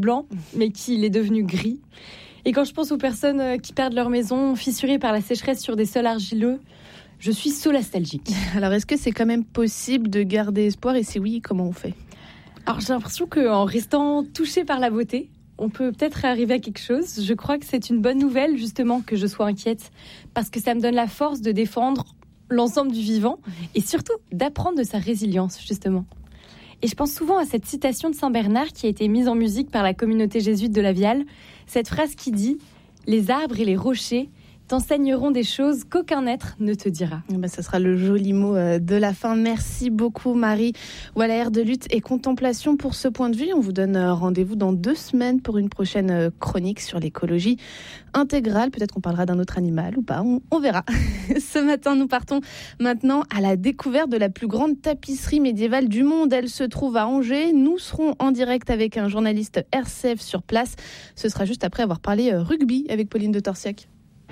blanc, mais qu'il est devenu gris. Et quand je pense aux personnes qui perdent leur maison, fissurées par la sécheresse sur des sols argileux, je suis solastalgique. Alors, est-ce que c'est quand même possible de garder espoir ? Et si oui, comment on fait ? Alors, j'ai l'impression qu'en restant touché par la beauté, on peut peut-être arriver à quelque chose. Je crois que c'est une bonne nouvelle, justement, que je sois inquiète, parce que ça me donne la force de défendre l'ensemble du vivant et surtout d'apprendre de sa résilience, justement. Et je pense souvent à cette citation de Saint Bernard qui a été mise en musique par la communauté jésuite de la Viale. Cette phrase qui dit « Les arbres et les rochers t'enseigneront des choses qu'aucun être ne te dira. » Ça sera le joli mot de la fin. Merci beaucoup Marie Wallaert de Lutte et Contemplation pour ce point de vue. On vous donne rendez-vous dans 2 semaines pour une prochaine chronique sur l'écologie intégrale. Peut-être qu'on parlera d'un autre animal ou pas, on verra. Ce matin, nous partons maintenant à la découverte de la plus grande tapisserie médiévale du monde. Elle se trouve à Angers. Nous serons en direct avec un journaliste RCF sur place. Ce sera juste après avoir parlé rugby avec Pauline de Torsiac.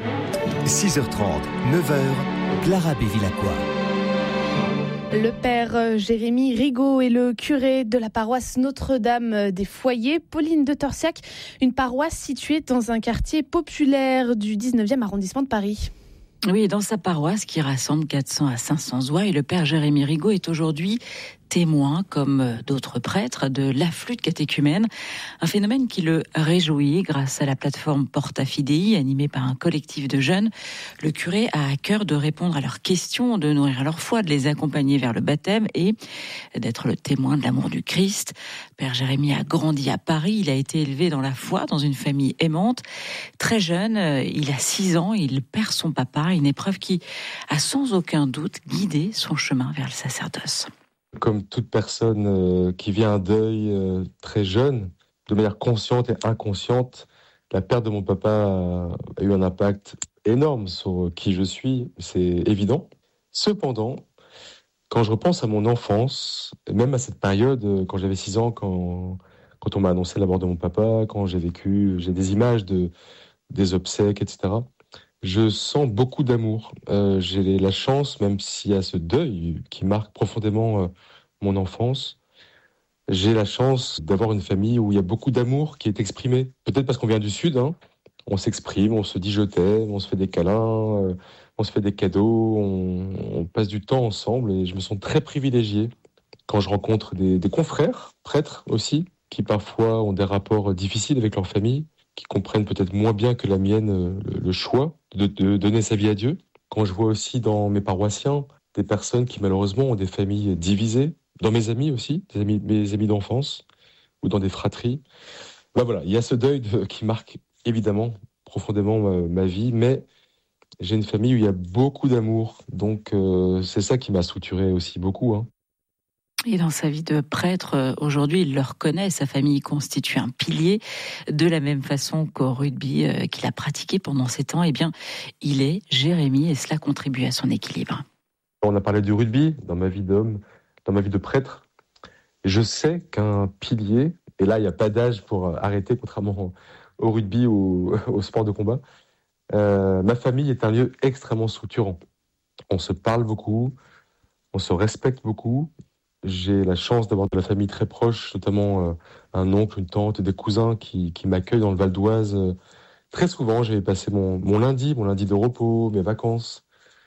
6h30, 9h, Clara Bévilacqua. Le père Jérémy Rigaud est le curé de la paroisse Notre-Dame des Foyers. Pauline de Torsiac, une paroisse située dans un quartier populaire du 19e arrondissement de Paris. Oui, dans sa paroisse qui rassemble 400 à 500 ouailles, le père Jérémy Rigaud est aujourd'hui témoin, comme d'autres prêtres, de l'afflux de catéchumènes. Un phénomène qui le réjouit grâce à la plateforme Porta Fidei, animée par un collectif de jeunes. Le curé a à cœur de répondre à leurs questions, de nourrir leur foi, de les accompagner vers le baptême et d'être le témoin de l'amour du Christ. Père Jérémy a grandi à Paris, il a été élevé dans la foi, dans une famille aimante. Très jeune, il a 6 ans, il perd son papa, une épreuve qui a sans aucun doute guidé son chemin vers le sacerdoce. Comme toute personne qui vit un deuil très jeune, de manière consciente et inconsciente, la perte de mon papa a eu un impact énorme sur qui je suis, c'est évident. Cependant, quand je repense à mon enfance, et même à cette période, quand j'avais 6 ans, quand on m'a annoncé la mort de mon papa, quand j'ai des images des obsèques, etc., je sens beaucoup d'amour. J'ai la chance, même s'il y a ce deuil qui marque profondément mon enfance, j'ai la chance d'avoir une famille où il y a beaucoup d'amour qui est exprimé. Peut-être parce qu'on vient du Sud, on s'exprime, on se dit je t'aime, on se fait des câlins, on se fait des cadeaux, on passe du temps ensemble et je me sens très privilégié quand je rencontre des confrères, prêtres aussi, qui parfois ont des rapports difficiles avec leur famille, qui comprennent peut-être moins bien que la mienne le choix de donner sa vie à Dieu. Quand je vois aussi dans mes paroissiens des personnes qui malheureusement ont des familles divisées, dans mes amis aussi, mes amis d'enfance, ou dans des fratries. Voilà, il y a ce deuil qui marque évidemment profondément ma vie, mais j'ai une famille où il y a beaucoup d'amour, donc c'est ça qui m'a structuré aussi beaucoup. Et dans sa vie de prêtre, aujourd'hui, il le reconnaît, sa famille constitue un pilier. De la même façon qu'au rugby qu'il a pratiqué pendant 7 ans, il est Jérémy et cela contribue à son équilibre. On a parlé du rugby dans ma vie d'homme, dans ma vie de prêtre. Je sais qu'un pilier, et là il n'y a pas d'âge pour arrêter, contrairement au rugby ou au sport de combat, ma famille est un lieu extrêmement structurant. On se parle beaucoup, on se respecte beaucoup. J'ai la chance d'avoir de la famille très proche, notamment un oncle, une tante, des cousins qui m'accueillent dans le Val d'Oise. Très souvent, j'ai passé mon lundi de repos, mes vacances.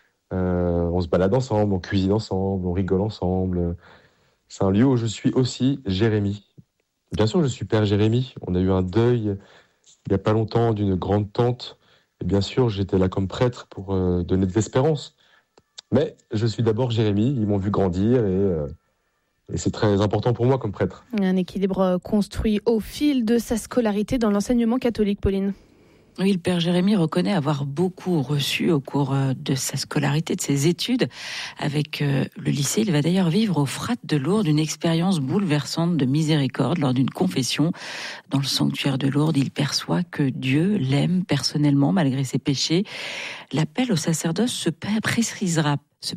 On se balade ensemble, on cuisine ensemble, on rigole ensemble. C'est un lieu où je suis aussi Jérémy. Bien sûr, je suis père Jérémy. On a eu un deuil il n'y a pas longtemps d'une grande tante. Et bien sûr, j'étais là comme prêtre pour donner de l'espérance. Mais je suis d'abord Jérémy. Ils m'ont vu grandir et c'est très important pour moi comme prêtre. Un équilibre construit au fil de sa scolarité dans l'enseignement catholique, Pauline. Oui, le père Jérémy reconnaît avoir beaucoup reçu au cours de sa scolarité, de ses études. Avec le lycée, il va d'ailleurs vivre au Frat de Lourdes une expérience bouleversante de miséricorde lors d'une confession. Dans le sanctuaire de Lourdes, il perçoit que Dieu l'aime personnellement malgré ses péchés. L'appel au sacerdoce se précisera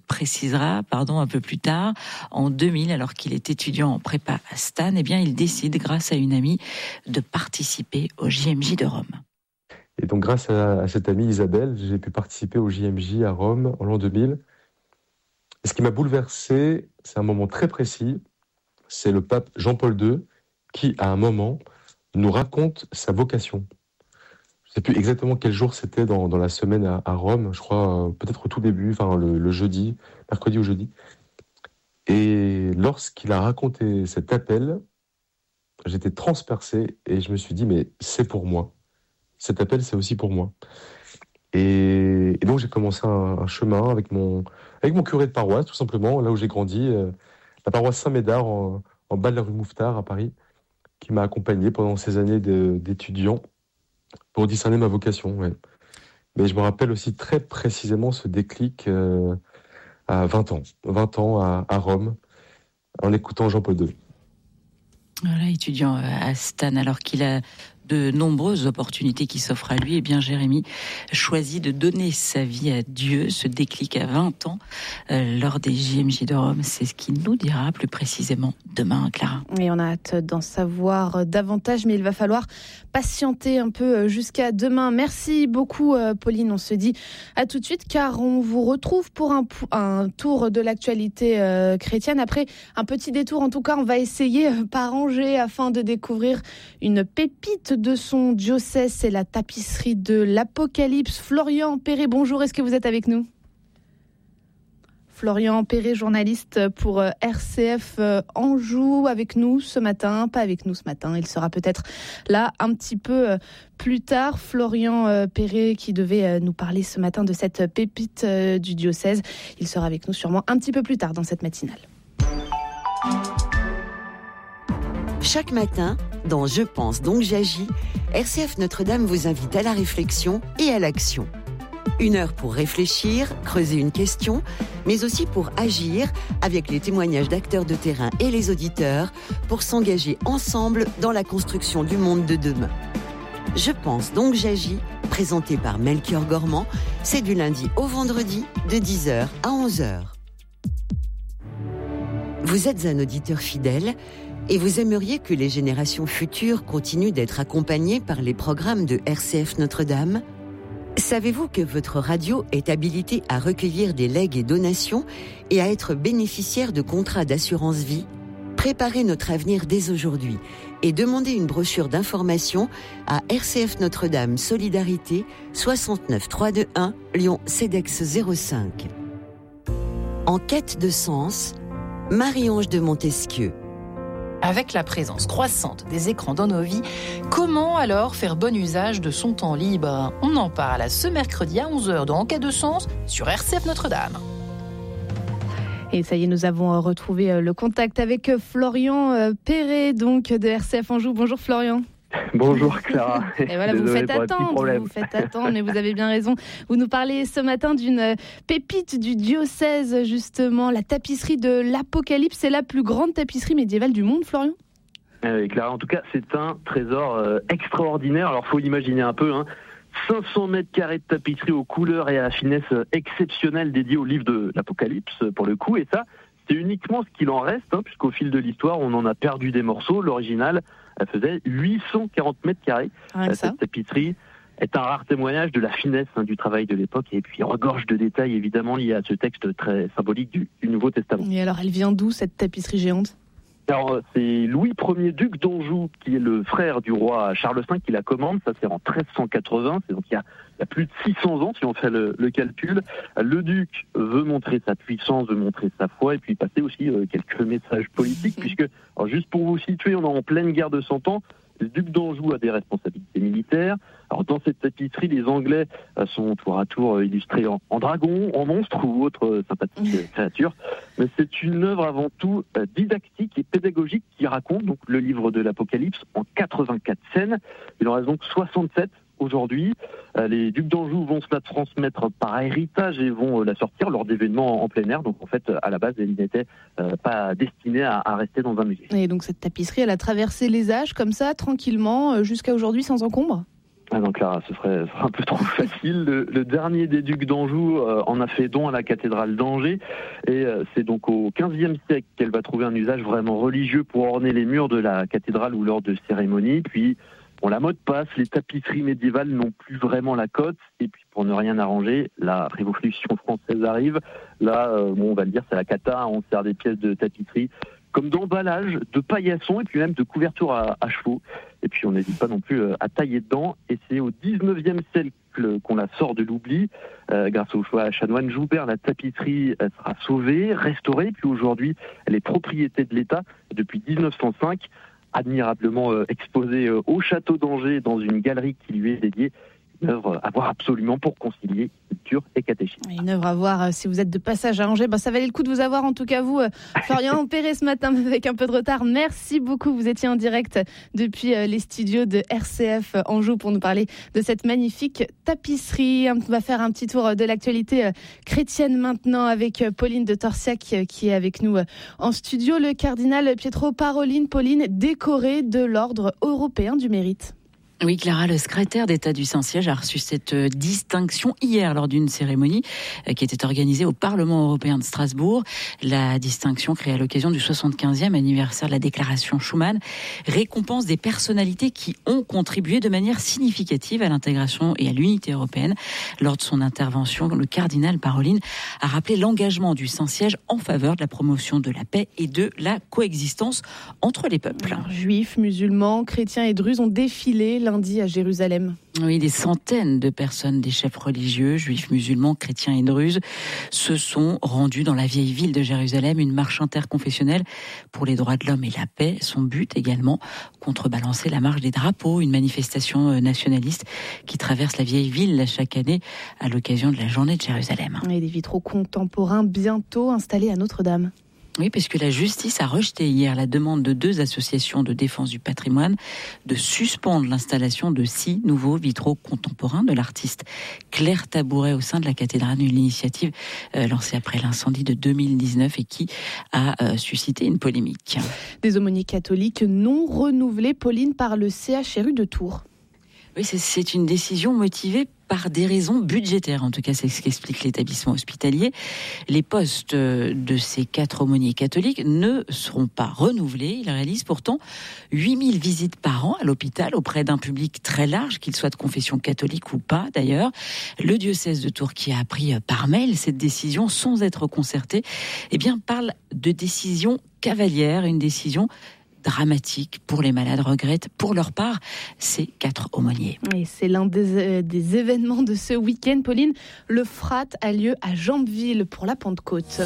un peu plus tard, en 2000, alors qu'il est étudiant en prépa à Stan. Il décide, grâce à une amie, de participer au JMJ de Rome. Et donc, grâce à cette amie Isabelle, j'ai pu participer au JMJ à Rome en l'an 2000. Et ce qui m'a bouleversé, c'est un moment très précis. C'est le pape Jean-Paul II qui, à un moment, il nous raconte sa vocation. Je ne sais plus exactement quel jour c'était dans la semaine à Rome, je crois peut-être au tout début, enfin le jeudi, mercredi ou jeudi. Et lorsqu'il a raconté cet appel, j'étais transpercé et je me suis dit, mais c'est pour moi. Cet appel, c'est aussi pour moi. Et donc j'ai commencé un chemin avec mon curé de paroisse, tout simplement, là où j'ai grandi, la paroisse Saint-Médard, en bas de la rue Mouffetard à Paris, qui m'a accompagné pendant ces années d'étudiant pour discerner ma vocation. Ouais. Mais je me rappelle aussi très précisément ce déclic à 20 ans à Rome, en écoutant Jean-Paul II. Voilà, étudiant à Stan, alors qu'il a de nombreuses opportunités qui s'offrent à lui, et bien Jérémy choisit de donner sa vie à Dieu, ce déclic à 20 ans lors des JMJ de Rome. C'est ce qu'il nous dira plus précisément demain, Clara. Et on a hâte d'en savoir davantage, mais il va falloir patienter un peu jusqu'à demain. Merci beaucoup Pauline, on se dit à tout de suite car on vous retrouve pour un tour de l'actualité chrétienne. Après un petit détour, en tout cas on va essayer par Angers afin de découvrir une pépite de son diocèse, c'est la tapisserie de l'Apocalypse. Florian Perret, bonjour, est-ce que vous êtes avec nous ? Florian Perret, journaliste pour RCF Anjou, avec nous ce matin, pas avec nous ce matin, il sera peut-être là un petit peu plus tard. Florian Perret qui devait nous parler ce matin de cette pépite du diocèse, il sera avec nous sûrement un petit peu plus tard dans cette matinale. Chaque matin, dans Je pense donc j'agis, RCF Notre-Dame vous invite à la réflexion et à l'action. 1 heure pour réfléchir, creuser une question, mais aussi pour agir avec les témoignages d'acteurs de terrain et les auditeurs pour s'engager ensemble dans la construction du monde de demain. Je pense donc j'agis, présenté par Melchior Gormand, c'est du lundi au vendredi de 10h à 11h. Vous êtes un auditeur fidèle et vous aimeriez que les générations futures continuent d'être accompagnées par les programmes de RCF Notre-Dame ? Savez-vous que votre radio est habilitée à recueillir des legs et donations et à être bénéficiaire de contrats d'assurance vie ? Préparez notre avenir dès aujourd'hui et demandez une brochure d'information à RCF Notre-Dame Solidarité 69 321 Lyon CEDEX 05. En quête de sens, Marie-Ange de Montesquieu. Avec la présence croissante des écrans dans nos vies, comment alors faire bon usage de son temps libre ? On en parle ce mercredi à 11h dans En quête de sens sur RCF Notre-Dame. Et ça y est, nous avons retrouvé le contact avec Florian Perret, donc de RCF Anjou. Bonjour Florian. Bonjour Clara. Et voilà, vous faites attendre, mais vous avez bien raison. Vous nous parlez ce matin d'une pépite du diocèse, justement, la tapisserie de l'Apocalypse. C'est la plus grande tapisserie médiévale du monde, Florian ? Clara, en tout cas, c'est un trésor extraordinaire. Alors, faut l'imaginer un peu, 500 mètres carrés de tapisserie aux couleurs et à la finesse exceptionnelle dédiée au livre de l'Apocalypse, pour le coup. Et ça, c'est uniquement ce qu'il en reste, puisqu'au fil de l'histoire, on en a perdu des morceaux. L'original, elle faisait 840 mètres carrés. Cette tapisserie est un rare témoignage de la finesse du travail de l'époque et puis regorge de détails évidemment liés à ce texte très symbolique du Nouveau Testament. Et alors, elle vient d'où cette tapisserie géante ? Alors, c'est Louis Ier, duc d'Anjou, qui est le frère du roi Charles V, qui la commande. Ça, c'est en 1380. C'est donc il y a plus de 600 ans, si on fait le calcul. Le duc veut montrer sa puissance, veut montrer sa foi, et puis passer aussi quelques messages politiques, puisque, alors, juste pour vous situer, on est en pleine guerre de 100 ans. Le duc d'Anjou a des responsabilités militaires. Alors, dans cette tapisserie, les Anglais sont tour à tour illustrés en dragons, en monstres ou autres sympathiques créatures. Mais c'est une œuvre avant tout didactique et pédagogique qui raconte donc le livre de l'Apocalypse en 84 scènes. Il en reste donc 67 aujourd'hui. Les ducs d'Anjou vont se la transmettre par héritage et vont la sortir lors d'événements en plein air. Donc en fait, à la base, elle n'était pas destinée à rester dans un musée. Et donc cette tapisserie, elle a traversé les âges comme ça, tranquillement, jusqu'à aujourd'hui, sans encombre ? Ah non, Clara, ce serait un peu trop facile. Le dernier des ducs d'Anjou en a fait don à la cathédrale d'Angers. Et c'est donc au XVe siècle qu'elle va trouver un usage vraiment religieux pour orner les murs de la cathédrale ou lors de cérémonies. Puis, la mode passe, les tapisseries médiévales n'ont plus vraiment la cote. Et puis, pour ne rien arranger, la Révolution française arrive. Là, on va le dire, c'est la cata. On sert des pièces de tapisserie comme d'emballage, de paillassons et puis même de couvertures à chevaux. Et puis on n'hésite pas non plus à tailler dedans. Et c'est au 19e siècle qu'on la sort de l'oubli. Grâce au choix chanoine Joubert, la tapisserie sera sauvée, restaurée. Puis aujourd'hui, elle est propriété de l'État depuis 1905. Admirablement exposée au château d'Angers dans une galerie qui lui est dédiée. Une œuvre à voir absolument pour concilier culture et catéchisme. Une œuvre à voir si vous êtes de passage à Angers. Ça valait le coup de vous avoir, en tout cas vous, Florian Perret, ce matin, avec un peu de retard. Merci beaucoup. Vous étiez en direct depuis les studios de RCF Anjou pour nous parler de cette magnifique tapisserie. On va faire un petit tour de l'actualité chrétienne maintenant avec Pauline de Torsiac qui est avec nous en studio. Le cardinal Pietro Parolin, Pauline, décoré de l'Ordre européen du mérite. Oui, Clara, le secrétaire d'État du Saint-Siège a reçu cette distinction hier lors d'une cérémonie qui était organisée au Parlement européen de Strasbourg. La distinction, créée à l'occasion du 75e anniversaire de la déclaration Schuman, récompense des personnalités qui ont contribué de manière significative à l'intégration et à l'unité européenne. Lors de son intervention, le cardinal Parolin a rappelé l'engagement du Saint-Siège en faveur de la promotion de la paix et de la coexistence entre les peuples. Alors, juifs, musulmans, chrétiens et druzes ont défilé lundi à Jérusalem. Oui, des centaines de personnes, des chefs religieux, juifs, musulmans, chrétiens et druzes, se sont rendus dans la vieille ville de Jérusalem. Une marche interconfessionnelle pour les droits de l'homme et la paix. Son but également, contrebalancer la marche des drapeaux, une manifestation nationaliste qui traverse la vieille ville chaque année à l'occasion de la journée de Jérusalem. Et des vitraux contemporains bientôt installés à Notre-Dame. Oui, puisque la justice a rejeté hier la demande de 2 associations de défense du patrimoine de suspendre l'installation de 6 nouveaux vitraux contemporains de l'artiste Claire Tabouret au sein de la cathédrale, une initiative lancée après l'incendie de 2019 et qui a suscité une polémique. Des aumôniers catholiques non renouvelés, Pauline, par le CHRU de Tours. Oui, c'est une décision motivée par des raisons budgétaires. En tout cas, c'est ce qu'explique l'établissement hospitalier. Les postes de ces 4 aumôniers catholiques ne seront pas renouvelés. Ils réalisent pourtant 8000 visites par an à l'hôpital auprès d'un public très large, qu'il soit de confession catholique ou pas d'ailleurs. Le diocèse de Tours, qui a appris par mail cette décision sans être concerté, parle de décision cavalière, une décision dramatique pour les malades, regrettent pour leur part ces 4 aumôniers. Et c'est l'un des événements de ce week-end, Pauline. Le FRAT a lieu à Jambeville pour la Pentecôte.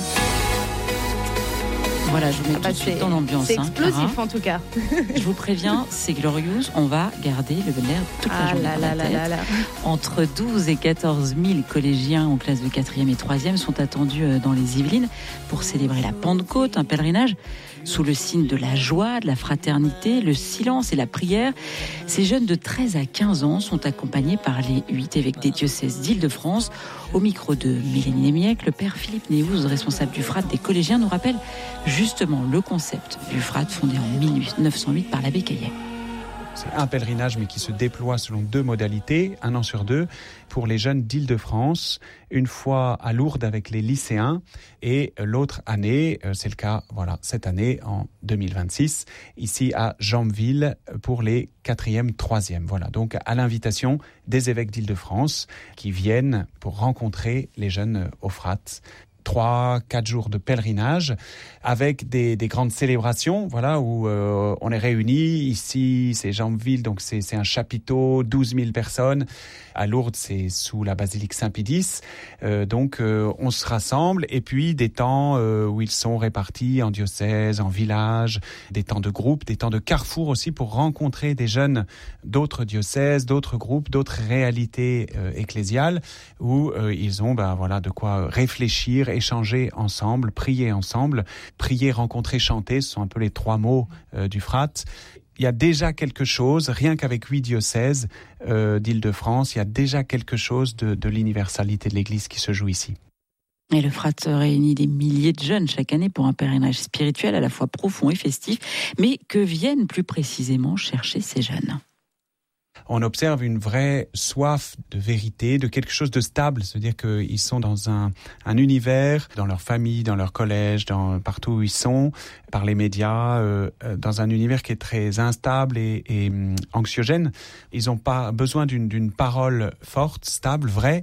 Voilà, je vous mets tout de suite dans l'ambiance. C'est explosif en tout cas. Je vous préviens, c'est glorious. On va garder le l'air toute la journée. Entre 12 et 14 000 collégiens en classe de 4e et 3e sont attendus dans les Yvelines pour célébrer la Pentecôte, un pèlerinage sous le signe de la joie, de la fraternité, le silence et la prière. Ces jeunes de 13 à 15 ans sont accompagnés par les 8 évêques des diocèses d'Île-de-France. Au micro de Mélanie Némiec, le père Philippe Néouz, responsable du FRAT des collégiens, nous rappelle justement le concept du FRAT fondé en 1908 par l'abbé Caillet. C'est un pèlerinage, mais qui se déploie selon 2 modalités, 1 an sur 2, pour les jeunes d'Île-de-France, une fois à Lourdes avec les lycéens, et l'autre année, c'est le cas, cette année, en 2026, ici à Jambeville, pour les 4e, 3e. Donc à l'invitation des évêques d'Île-de-France, qui viennent pour rencontrer les jeunes au FRAT. 3-4 jours de pèlerinage avec des grandes célébrations, où on est réunis. Ici, c'est Jambeville, donc c'est un chapiteau, 12 000 personnes. À Lourdes, c'est sous la basilique Saint-Pédis. On se rassemble, et puis des temps où ils sont répartis en diocèse, en village, des temps de groupe, des temps de carrefour aussi pour rencontrer des jeunes d'autres diocèses, d'autres groupes, d'autres réalités ecclésiales où ils ont de quoi réfléchir, échanger ensemble, prier ensemble. Prier, rencontrer, chanter, ce sont un peu les 3 mots du FRAT. Il y a déjà quelque chose, rien qu'avec 8 diocèses d'Île-de-France, il y a déjà quelque chose de l'universalité de l'Église qui se joue ici. Et le FRAT réunit des milliers de jeunes chaque année pour un pèlerinage spirituel à la fois profond et festif. Mais que viennent plus précisément chercher ces jeunes ? On observe une vraie soif de vérité, de quelque chose de stable, c'est-à-dire qu'ils sont dans un univers, dans leur famille, dans leur collège, partout où ils sont, par les médias, dans un univers qui est très instable et anxiogène. Ils n'ont pas besoin d'une parole forte, stable, vraie,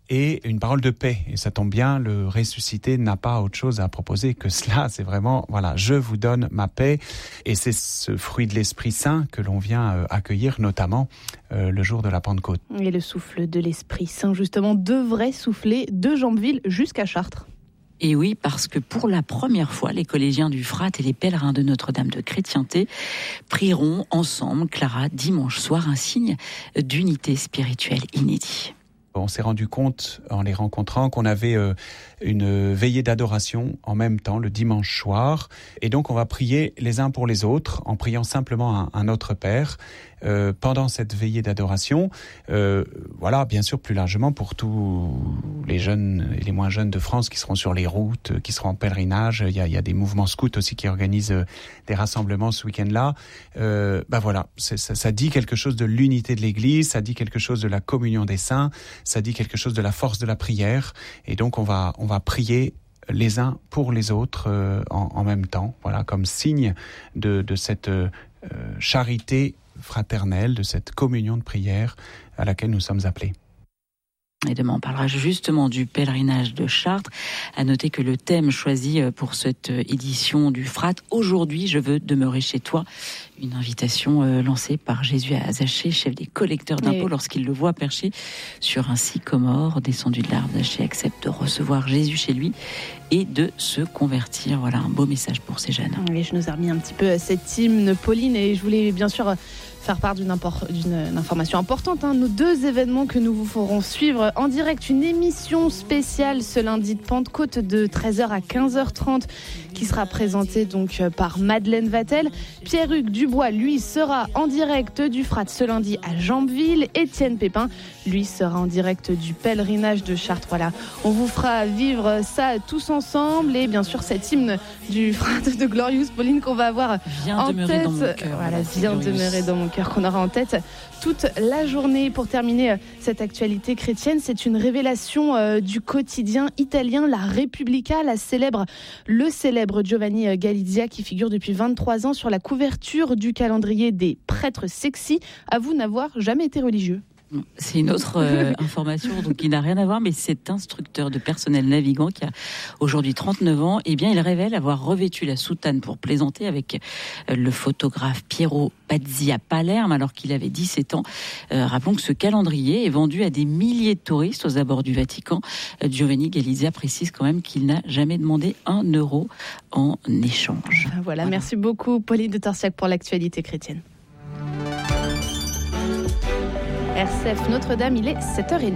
et une parole de paix. Et ça tombe bien, le ressuscité n'a pas autre chose à proposer que cela. C'est vraiment, voilà, je vous donne ma paix. Et c'est ce fruit de l'Esprit Saint que l'on vient accueillir, notamment le jour de la Pentecôte. Et le souffle de l'Esprit Saint, justement, devrait souffler de Jambeville jusqu'à Chartres. Et oui, parce que pour la première fois, les collégiens du Frat et les pèlerins de Notre-Dame de Chrétienté prieront ensemble, Clara, dimanche soir, un signe d'unité spirituelle inédit. On s'est rendu compte, en les rencontrant, qu'on avait une veillée d'adoration en même temps, le dimanche soir. Et donc, on va prier les uns pour les autres, en priant simplement un Notre Père. Pendant cette veillée d'adoration, voilà, bien sûr, plus largement pour tous les jeunes et les moins jeunes de France qui seront sur les routes, qui seront en pèlerinage. Il y a des mouvements scouts aussi qui organisent des rassemblements ce week-end-là. Voilà, ça dit quelque chose de l'unité de l'Église, ça dit quelque chose de la communion des saints, ça dit quelque chose de la force de la prière. Et donc, on va prier les uns pour les autres en même temps, voilà, comme signe de cette charité fraternelle, de cette communion de prière à laquelle nous sommes appelés. Et demain, on parlera justement du pèlerinage de Chartres. À noter que le thème choisi pour cette édition du Frat, aujourd'hui, je veux demeurer chez toi. Une invitation lancée par Jésus à Zachée, chef des collecteurs d'impôts, lorsqu'il le voit perché sur un sycomore. Descendu de l'arbre, Zachée accepte de recevoir Jésus chez lui et de se convertir. Voilà un beau message pour ces jeunes. Oui, je nous ai remis un petit peu cet hymne, Pauline, et je voulais bien sûr faire part d'une information importante. Nos 2 événements que nous vous ferons suivre en direct. Une émission spéciale ce lundi de Pentecôte de 13h à 15h30 qui sera présentée donc par Madeleine Vatel. Pierre-Hugues Dubois, lui, sera en direct du Frat ce lundi à Jambeville. Étienne Pépin, lui, sera en direct du pèlerinage de Chartres. Voilà, on vous fera vivre ça tous ensemble et bien sûr cet hymne du Frat de Glorious, Pauline, qu'on va avoir en tête. Dans mon cœur. Voilà, viens demeurer dans mon cœur, qu'on aura en tête toute la journée. Pour terminer cette actualité chrétienne, c'est une révélation du quotidien italien La Repubblica, le célèbre Giovanni Galizia qui figure depuis 23 ans sur la couverture du calendrier des prêtres sexy. Avoue n'avoir jamais été religieux. C'est une autre information donc, qui n'a rien à voir, mais cet instructeur de personnel navigant qui a aujourd'hui 39 ans, eh bien, il révèle avoir revêtu la soutane pour plaisanter avec le photographe Piero Pazzi à Palerme alors qu'il avait 17 ans. Rappelons que ce calendrier est vendu à des milliers de touristes aux abords du Vatican. Giovanni Galizia précise quand même qu'il n'a jamais demandé 1 euro en échange. Voilà. Merci beaucoup Pauline de Torsiac pour l'actualité chrétienne. RCF Notre-Dame, il est 7h30.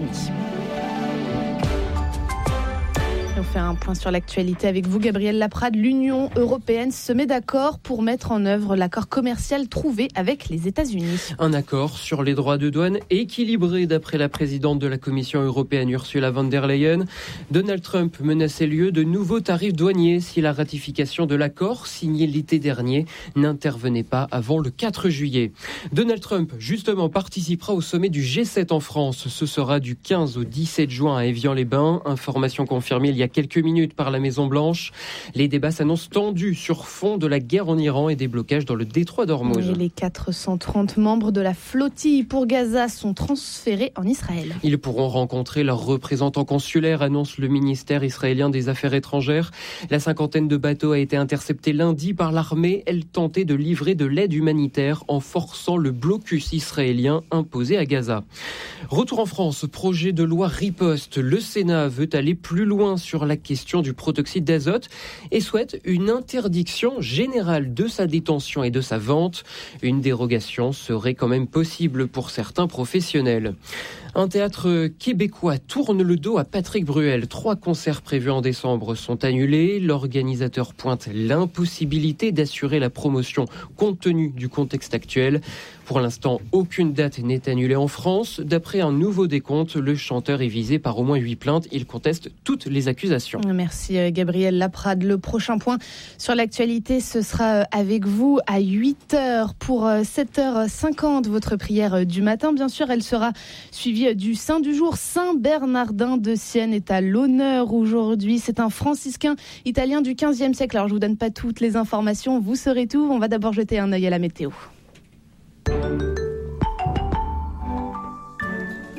On fait un point sur l'actualité avec vous, Gabriel Laprade. L'Union européenne se met d'accord pour mettre en œuvre l'accord commercial trouvé avec les États-Unis. Un accord sur les droits de douane équilibré d'après la présidente de la Commission européenne Ursula von der Leyen. Donald Trump menaçait lieu de nouveaux tarifs douaniers si la ratification de l'accord signé l'été dernier n'intervenait pas avant le 4 juillet. Donald Trump, justement, participera au sommet du G7 en France. Ce sera du 15 au 17 juin à Évian-les-Bains. Information confirmée il y a quelques minutes par la Maison-Blanche. Les débats s'annoncent tendus sur fond de la guerre en Iran et des blocages dans le détroit d'Ormuz. Et les 430 membres de la flottille pour Gaza sont transférés en Israël. Ils pourront rencontrer leurs représentants consulaires, annonce le ministère israélien des Affaires étrangères. La 50aine de bateaux a été interceptée lundi par l'armée. Elle tentait de livrer de l'aide humanitaire en forçant le blocus israélien imposé à Gaza. Retour en France, projet de loi riposte. Le Sénat veut aller plus loin sur la question du protoxyde d'azote et souhaite une interdiction générale de sa détention et de sa vente. Une dérogation serait quand même possible pour certains professionnels. Un théâtre québécois tourne le dos à Patrick Bruel. 3 concerts prévus en décembre sont annulés. L'organisateur pointe l'impossibilité d'assurer la promotion compte tenu du contexte actuel. Pour l'instant, aucune date n'est annulée en France. D'après un nouveau décompte, le chanteur est visé par au moins 8 plaintes. Il conteste toutes les accusations. Merci Gabriel Laprade. Le prochain point sur l'actualité, ce sera avec vous à 8h pour 7h50. Votre prière du matin, bien sûr, elle sera suivie du saint du jour. Saint Bernardin de Sienne est à l'honneur aujourd'hui. C'est un franciscain italien du XVe siècle. Alors je vous donne pas toutes les informations, vous saurez tout. On va d'abord jeter un œil à la météo.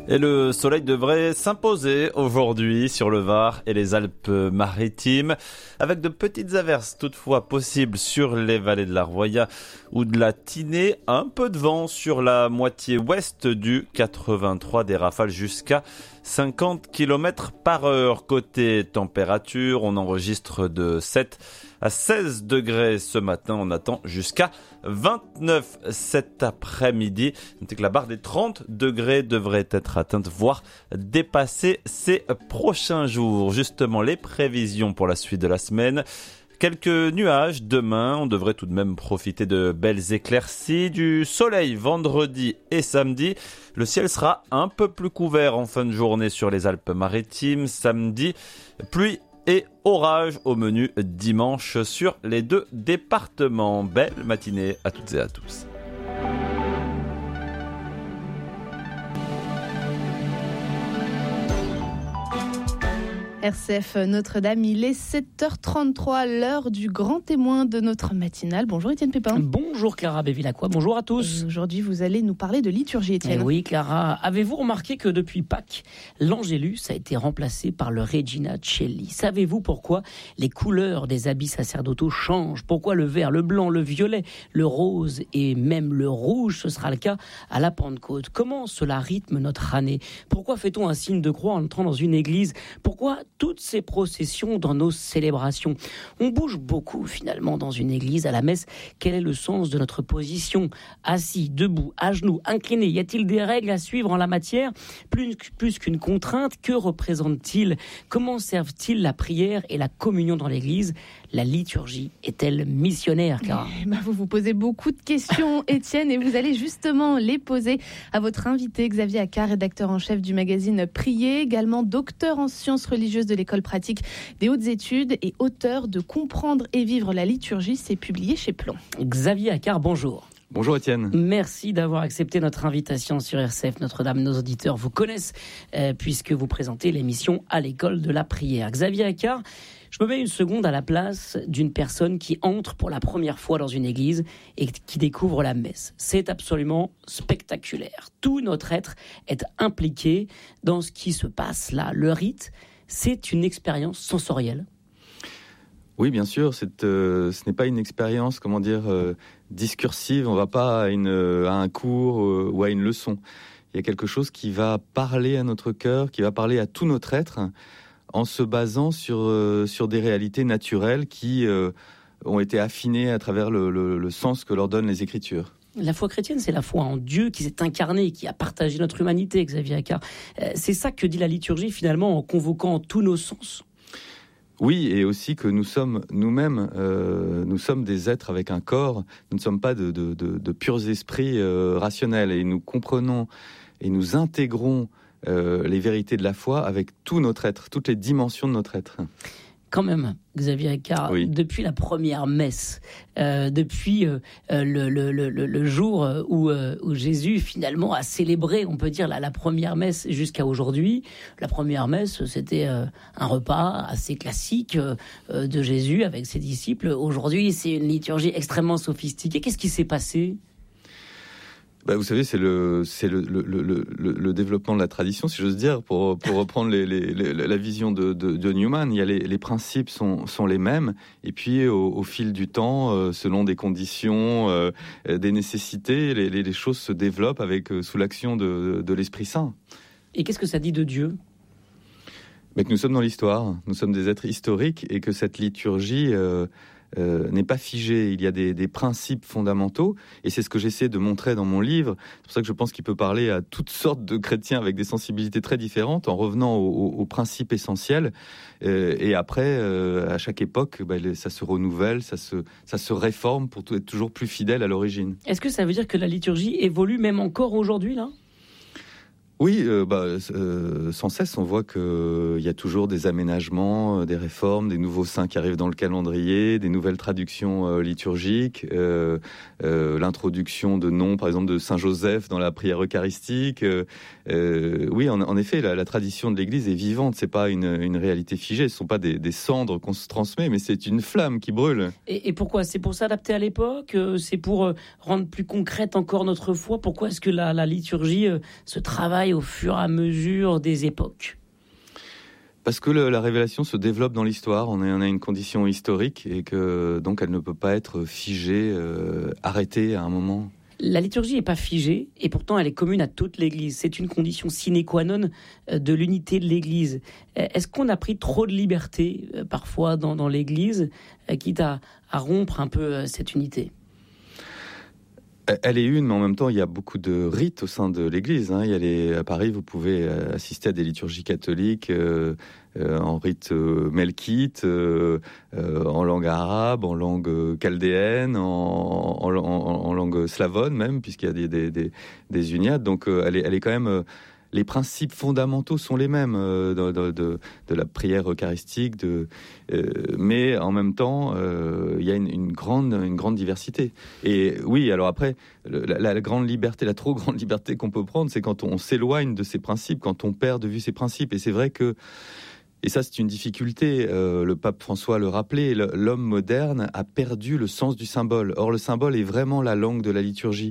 Et le soleil devrait s'imposer aujourd'hui sur le Var et les Alpes-Maritimes, avec de petites averses toutefois possibles sur les vallées de la Roya ou de la Tinée. Un peu de vent sur la moitié ouest du 83, des rafales jusqu'à 50 km/h. Côté température, on enregistre de 7 à 16 degrés ce matin. On attend jusqu'à 29 cet après-midi. Notez que la barre des 30 degrés devrait être atteinte, voire dépassée ces prochains jours. Justement, les prévisions pour la suite de la semaine. Quelques nuages demain, on devrait tout de même profiter de belles éclaircies, du soleil vendredi et samedi. Le ciel sera un peu plus couvert en fin de journée sur les Alpes-Maritimes. Samedi, pluie et orage au menu dimanche sur les deux départements. Belle matinée à toutes et à tous. RCF Notre-Dame, il est 7h33, l'heure du grand témoin de notre matinale. Bonjour Étienne Pépin. Bonjour Clara Bévilacqua, bonjour à tous. Aujourd'hui, vous allez nous parler de liturgie, Étienne. Oui Clara, avez-vous remarqué que depuis Pâques, l'Angélus a été remplacé par le Regina Coeli? Savez-vous pourquoi les couleurs des habits sacerdotaux changent? Pourquoi le vert, le blanc, le violet, le rose et même le rouge, ce sera le cas à la Pentecôte? Comment cela rythme notre année? Pourquoi fait-on un signe de croix en entrant dans une église? Pourquoi toutes ces processions dans nos célébrations? On bouge beaucoup finalement dans une église, à la messe. Quel est le sens de notre position? Assis, debout, à genoux, incliné? Y a-t-il des règles à suivre en la matière? Plus qu'une contrainte, que représente-t-il? Comment servent-ils la prière et la communion dans l'église? La liturgie est-elle missionnaire, Clara? Vous vous posez beaucoup de questions, Étienne, et vous allez justement les poser à votre invité, Xavier Accart, rédacteur en chef du magazine Prier, également docteur en sciences religieuses de l'école pratique des hautes études et auteur de Comprendre et vivre la liturgie, c'est publié chez Plon. Xavier Accart, bonjour. Bonjour Étienne. Merci d'avoir accepté notre invitation sur RCF Notre-Dame. Nos auditeurs vous connaissent puisque vous présentez l'émission À l'école de la prière. Xavier Accart, je me mets une seconde à la place d'une personne qui entre pour la première fois dans une église et qui découvre la messe. C'est absolument spectaculaire. Tout notre être est impliqué dans ce qui se passe là. Le rite, c'est une expérience sensorielle. Oui, bien sûr. Ce n'est pas une expérience, discursive. On ne va pas à un cours ou à une leçon. Il y a quelque chose qui va parler à notre cœur, qui va parler à tout notre être, en se basant sur des réalités naturelles qui ont été affinées à travers le sens que leur donnent les Écritures. La foi chrétienne, c'est la foi en Dieu qui s'est incarné, qui a partagé notre humanité, Xavier Accart. C'est ça que dit la liturgie, finalement, en convoquant tous nos sens. Oui, et aussi que nous sommes nous-mêmes, nous sommes des êtres avec un corps, nous ne sommes pas de purs esprits rationnels, et nous comprenons et nous intégrons les vérités de la foi avec tout notre être, toutes les dimensions de notre être. Quand même, Xavier Accart, oui. Depuis la première messe, depuis le jour où Jésus finalement a célébré, on peut dire, la première messe jusqu'à aujourd'hui, la première messe, c'était un repas assez classique de Jésus avec ses disciples. Aujourd'hui, c'est une liturgie extrêmement sophistiquée. Qu'est-ce qui s'est passé ? Vous savez, c'est le développement de la tradition, si j'ose dire, pour reprendre la vision de Newman. Il y a les principes sont les mêmes, et puis au fil du temps, selon des conditions, des nécessités, les choses se développent sous l'action de l'Esprit Saint. Et qu'est-ce que ça dit de Dieu ? Mais que nous sommes dans l'histoire, nous sommes des êtres historiques, et que cette liturgie n'est pas figé. Il y a des principes fondamentaux, et c'est ce que j'essaie de montrer dans mon livre. C'est pour ça que je pense qu'il peut parler à toutes sortes de chrétiens avec des sensibilités très différentes, en revenant aux principes essentiels. Et après, à chaque époque, ça se renouvelle, ça se réforme pour être toujours plus fidèle à l'origine. Est-ce que ça veut dire que la liturgie évolue même encore aujourd'hui, là ? Oui, sans cesse, on voit qu'il y a toujours des aménagements, des réformes, des nouveaux saints qui arrivent dans le calendrier, des nouvelles traductions liturgiques, l'introduction de noms, par exemple, de Saint Joseph dans la prière eucharistique. Oui, en effet, la tradition de l'Église est vivante, c'est pas une réalité figée, ce sont pas des cendres qu'on se transmet, mais c'est une flamme qui brûle. Et pourquoi ? C'est pour s'adapter à l'époque ? C'est pour rendre plus concrète encore notre foi ? Pourquoi est-ce que la liturgie se travaille travaille au fur et à mesure des époques? Parce que la révélation se développe dans l'histoire, on a une condition historique et que donc elle ne peut pas être figée, arrêtée à un moment. La liturgie n'est pas figée et pourtant elle est commune à toute l'Église. C'est une condition sine qua non de l'unité de l'Église. Est-ce qu'on a pris trop de liberté parfois dans l'Église, quitte à rompre un peu cette unité ? Elle est une, mais en même temps, il y a beaucoup de rites au sein de l'Église. À Paris, vous pouvez assister à des liturgies catholiques en rite melkite, en langue arabe, en langue chaldéenne, en langue slavone même, puisqu'il y a des uniades. Donc, elle est quand même... les principes fondamentaux sont les mêmes de la prière eucharistique, mais en même temps, il y a une grande diversité. Et oui, alors après, la grande liberté, la trop grande liberté qu'on peut prendre, c'est quand on s'éloigne de ces principes, quand on perd de vue ces principes. Et c'est vrai que, et ça c'est une difficulté, le pape François le rappelait, l'homme moderne a perdu le sens du symbole. Or le symbole est vraiment la langue de la liturgie.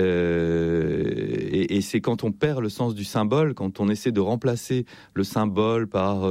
Et c'est quand on perd le sens du symbole, quand on essaie de remplacer le symbole par,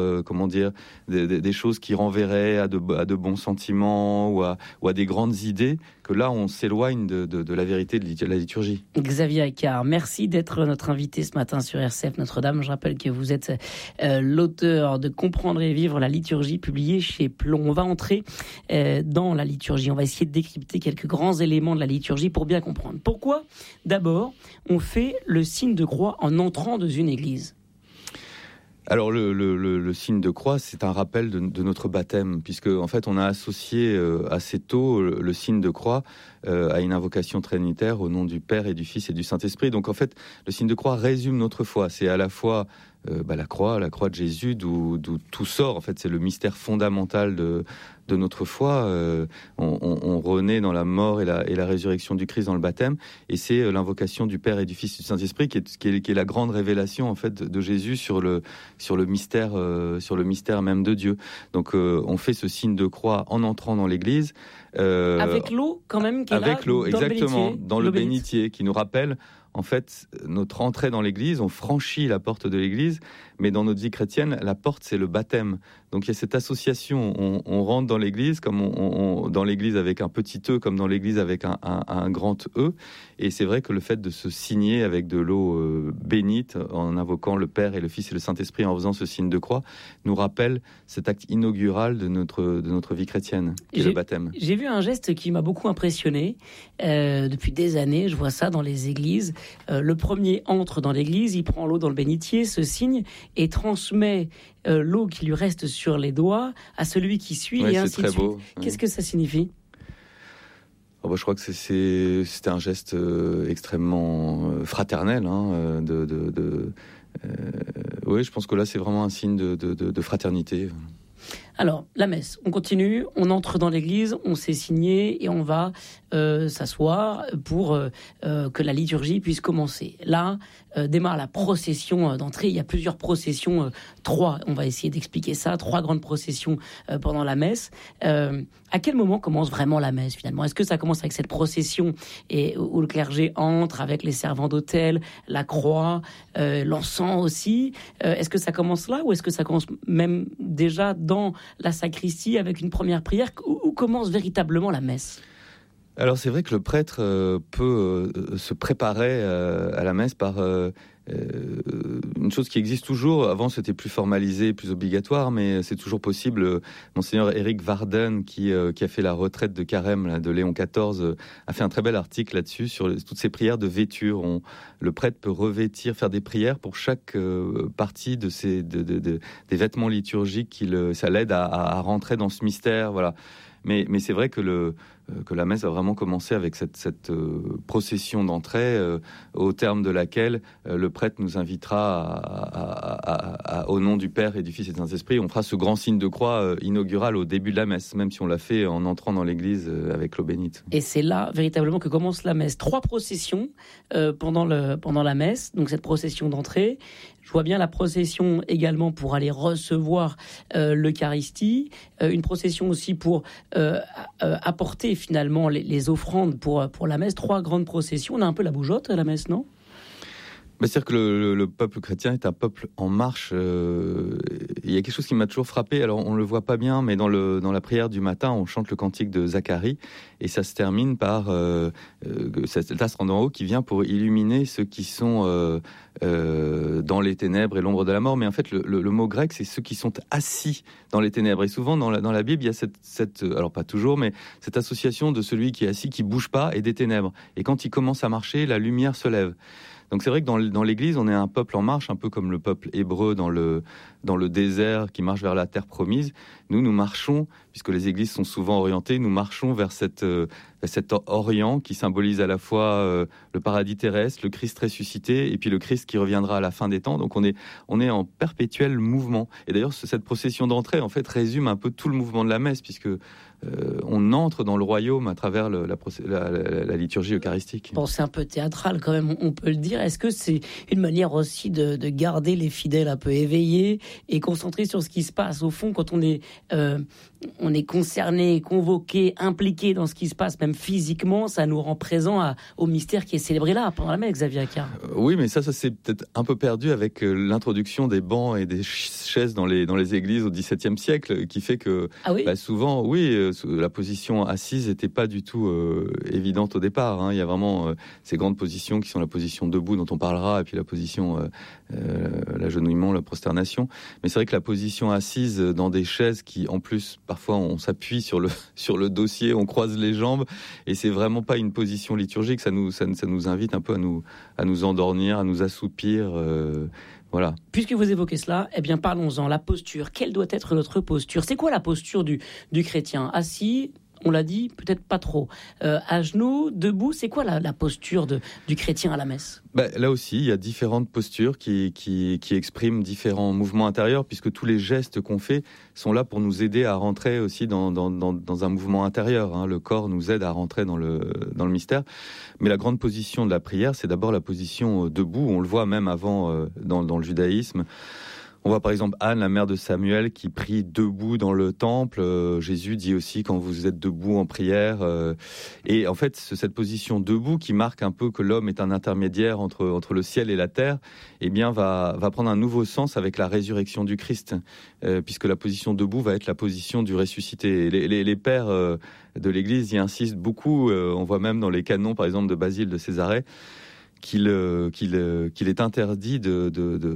des choses qui renverraient à de bons sentiments ou à des grandes idées, que là on s'éloigne de la vérité de la liturgie. Xavier Accard, merci d'être notre invité ce matin sur RCF Notre-Dame. Je rappelle que vous êtes l'auteur de Comprendre et vivre la liturgie, publié chez Plon. On va entrer dans la liturgie. On va essayer de décrypter quelques grands éléments de la liturgie pour bien comprendre. Pourquoi, d'abord, on fait le signe de croix en entrant dans une église ? Alors le signe de croix, c'est un rappel de notre baptême, puisque en fait on a associé assez tôt le signe de croix à une invocation trinitaire au nom du Père et du Fils et du Saint-Esprit. Donc en fait, le signe de croix résume notre foi. C'est à la fois la croix de Jésus, d'où tout sort. En fait, c'est le mystère fondamental de notre foi. On renaît dans la mort et la résurrection du Christ dans le baptême, et c'est l'invocation du Père et du Fils et du Saint-Esprit qui est la grande révélation en fait de Jésus sur le mystère même de Dieu. Donc on fait ce signe de croix en entrant dans l'Église. Avec l'eau quand même qui est avec l'eau, exactement, dans le bénitier, bénitier, qui nous rappelle en fait notre entrée dans l'Église. On franchit la porte de l'Église, mais dans notre vie chrétienne, la porte c'est le baptême. Donc il y a cette association. On rentre dans l'Église comme dans l'Église avec un petit E, comme dans l'Église avec un grand E. Et c'est vrai que le fait de se signer avec de l'eau bénite, en invoquant le Père et le Fils et le Saint-Esprit, en faisant ce signe de croix, nous rappelle cet acte inaugural de notre vie chrétienne, qui est le baptême. J'ai vu un geste qui m'a beaucoup impressionné. Depuis des années, je vois ça dans les églises. Le premier entre dans l'église, il prend l'eau dans le bénitier, se signe et transmet l'eau qui lui reste sur les doigts à celui qui suit, et ainsi de suite. Beau, ouais. Qu'est-ce que ça signifie ? Je crois que c'était un geste extrêmement fraternel. Oui, je pense que là, c'est vraiment un signe de fraternité. Alors, la messe, on continue, on entre dans l'église, on s'est signé et on va s'asseoir pour que la liturgie puisse commencer. Là, démarre la procession d'entrée. Il y a plusieurs processions, 3, on va essayer d'expliquer ça, 3 grandes processions pendant la messe. À quel moment commence vraiment la messe finalement ? Est-ce que ça commence avec cette procession où le clergé entre avec les servants d'autel, la croix, l'encens aussi ? Est-ce que ça commence là ou est-ce que ça commence même déjà dans la sacristie avec une première prière ? Où commence véritablement la messe ? Alors c'est vrai que le prêtre peut se préparer à la messe par une chose qui existe toujours. Avant c'était plus formalisé, plus obligatoire, mais c'est toujours possible. Monseigneur Éric Varden, qui a fait la retraite de carême de Léon XIV, a fait un très bel article là-dessus sur toutes ces prières de vêture. Le prêtre peut revêtir, faire des prières pour chaque partie des vêtements liturgiques. Ça l'aide à rentrer dans ce mystère. Voilà. Mais c'est vrai que la messe va vraiment commencer avec cette procession d'entrée, au terme de laquelle le prêtre nous invitera au nom du Père et du Fils et du Saint-Esprit. On fera ce grand signe de croix inaugural au début de la messe, même si on l'a fait en entrant dans l'église avec l'eau bénite. Et c'est là véritablement que commence la messe. 3 processions pendant la messe, donc cette procession d'entrée. Je vois bien la procession également pour aller recevoir l'Eucharistie, une procession aussi pour apporter finalement les offrandes pour la messe. 3 grandes processions. On a un peu la bougeotte à la messe, non ? C'est-à-dire que le peuple chrétien est un peuple en marche. Il y a quelque chose qui m'a toujours frappé. Alors, on le voit pas bien, mais dans la prière du matin, on chante le cantique de Zacharie, et ça se termine par cet astre en haut qui vient pour illuminer ceux qui sont dans les ténèbres et l'ombre de la mort. Mais en fait, le mot grec, c'est ceux qui sont assis dans les ténèbres. Et souvent, dans la Bible, il y a cette alors pas toujours, mais cette association de celui qui est assis, qui bouge pas, et des ténèbres. Et quand il commence à marcher, la lumière se lève. Donc c'est vrai que dans l'Église, on est un peuple en marche, un peu comme le peuple hébreu dans le désert qui marche vers la terre promise. Nous marchons, puisque les églises sont souvent orientées, nous marchons vers cet Orient qui symbolise à la fois le paradis terrestre, le Christ ressuscité, et puis le Christ qui reviendra à la fin des temps. Donc on est en perpétuel mouvement. Et d'ailleurs, cette procession d'entrée, en fait, résume un peu tout le mouvement de la messe, puisque on entre dans le royaume à travers la liturgie eucharistique. Bon, c'est un peu théâtral quand même, on peut le dire. Est-ce que c'est une manière aussi de garder les fidèles un peu éveillés et concentrés sur ce qui se passe? Au fond, quand on est concerné, convoqué, impliqué dans ce qui se passe, même physiquement, ça nous rend présents au mystère qui est célébré là, pendant la messe, Xavier Accard. Oui, mais ça s'est peut-être un peu perdu avec l'introduction des bancs et des chaises dans les églises au XVIIe siècle, qui fait que souvent, la position assise n'était pas du tout évidente au départ. Hein. Il y a vraiment ces grandes positions qui sont la position debout dont on parlera, et puis la position l'agenouillement, la prosternation. Mais c'est vrai que la position assise dans des chaises qui, en plus, parfois on s'appuie sur le dossier, on croise les jambes, et c'est vraiment pas une position liturgique. Ça nous invite un peu à nous endormir, à nous assoupir. Voilà. Puisque vous évoquez cela, eh bien parlons-en. La posture. Quelle doit être notre posture? C'est quoi la posture du chrétien? Assis, on l'a dit, peut-être pas trop. À genoux, debout, c'est quoi la posture du chrétien à la messe? Là aussi, il y a différentes postures qui expriment différents mouvements intérieurs, puisque tous les gestes qu'on fait sont là pour nous aider à rentrer aussi dans un mouvement intérieur. Hein. Le corps nous aide à rentrer dans le mystère. Mais la grande position de la prière, c'est d'abord la position debout. On le voit même avant dans le judaïsme. On voit par exemple Anne, la mère de Samuel, qui prie debout dans le temple. Jésus dit aussi quand vous êtes debout en prière. Et en fait, cette position debout qui marque un peu que l'homme est un intermédiaire entre le ciel et la terre, eh bien, va prendre un nouveau sens avec la résurrection du Christ, puisque la position debout va être la position du ressuscité. Les pères de l'Église y insistent beaucoup. On voit même dans les canons, par exemple, de Basile de Césarée, qu'il est interdit de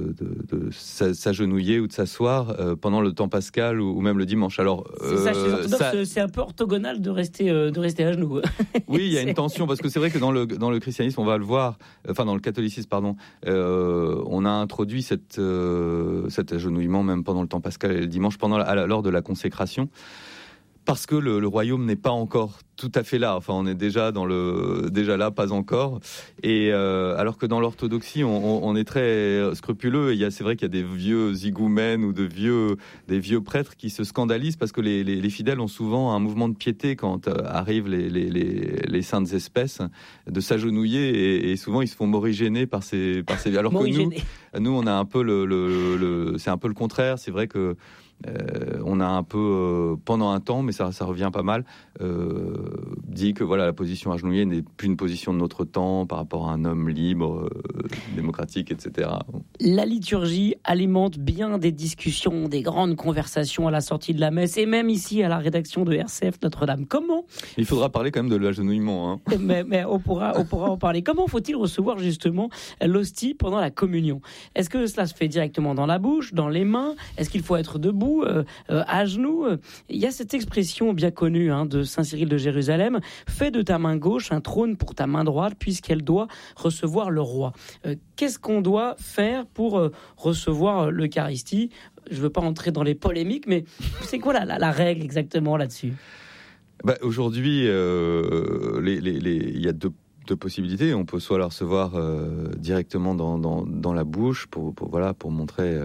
s'agenouiller ou de s'asseoir pendant le temps pascal ou même le dimanche. Alors, c'est un peu orthogonal de rester à genoux. Oui, il y a une tension, parce que c'est vrai que dans le christianisme, on va le voir, dans le catholicisme, pardon, on a introduit cet agenouillement même pendant le temps pascal et le dimanche, lors de la consécration. Parce que le royaume n'est pas encore tout à fait là. Enfin, on est déjà là, pas encore. Et alors que dans l'orthodoxie, on est très scrupuleux. C'est vrai qu'il y a des vieux higoumènes ou des vieux prêtres qui se scandalisent parce que les fidèles ont souvent un mouvement de piété quand arrivent les saintes espèces, de s'agenouiller, et souvent ils se font morigéner par ces. Alors que nous, on a un peu c'est un peu le contraire. C'est vrai que on a un peu, pendant un temps, mais ça revient pas mal, dit que la position agenouillée n'est plus une position de notre temps par rapport à un homme libre, démocratique, etc. La liturgie alimente bien des discussions, des grandes conversations à la sortie de la messe, et même ici à la rédaction de RCF Notre-Dame. Comment? Il faudra parler quand même de l'agenouillement. Hein. Mais on pourra en parler. Comment faut-il recevoir justement l'hostie pendant la communion? Est-ce que cela se fait directement dans la bouche, dans les mains? Est-ce qu'il faut être debout, à genoux? Il y a cette expression bien connue de Saint Cyril de Jérusalem: fais de ta main gauche un trône pour ta main droite, puisqu'elle doit recevoir le roi. Qu'est-ce qu'on doit faire pour recevoir l'Eucharistie? Je ne veux pas entrer dans les polémiques, mais c'est quoi la règle exactement là-dessus? Aujourd'hui, il y a deux possibilités. On peut soit la recevoir directement dans la bouche pour montrer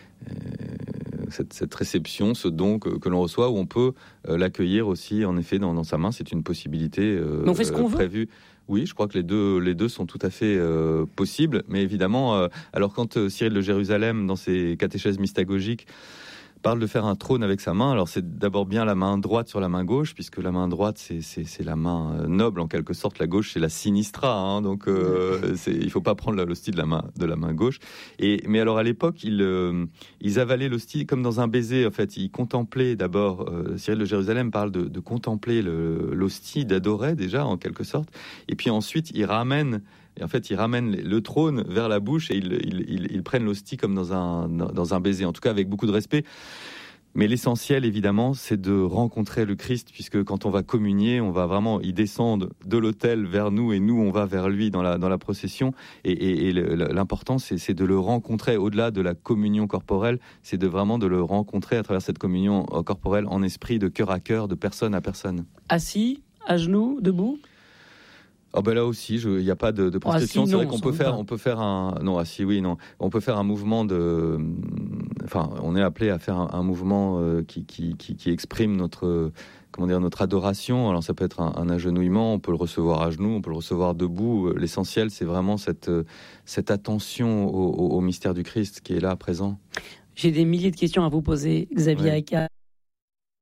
cette réception, ce don que l'on reçoit, ou on peut l'accueillir aussi en effet dans sa main. C'est une possibilité on fait ce qu'on prévue. Oui, je crois que les deux sont tout à fait possibles, mais évidemment, alors quand Cyril de Jérusalem, dans ses catéchèses mystagogiques, parle de faire un trône avec sa main. Alors c'est d'abord bien la main droite sur la main gauche, puisque la main droite c'est la main noble en quelque sorte, la gauche c'est la sinistra, hein, donc il faut pas prendre l'hostie de la main gauche. Mais alors à l'époque ils avalaient l'hostie comme dans un baiser en fait. Ils contemplaient d'abord, Cyril de Jérusalem parle de contempler l'hostie, d'adorer déjà en quelque sorte, et puis ensuite ils ramènent le trône vers la bouche et ils prennent l'hostie comme dans un baiser, en tout cas avec beaucoup de respect. Mais l'essentiel, évidemment, c'est de rencontrer le Christ, puisque quand on va communier, il descend de l'autel vers nous et nous, on va vers lui dans la procession. Et l'important, c'est de le rencontrer au-delà de la communion corporelle, c'est de le rencontrer à travers cette communion corporelle en esprit, de cœur à cœur, de personne à personne. Assis, à genoux, debout ? Oh ben là aussi, il n'y a pas de prescription. C'est vrai qu'on on peut faire un mouvement on est appelé à faire un mouvement qui exprime notre adoration. Alors ça peut être un agenouillement, on peut le recevoir à genoux, on peut le recevoir debout. L'essentiel, c'est vraiment cette attention au mystère du Christ qui est là présent. J'ai des milliers de questions à vous poser, Xavier Aka.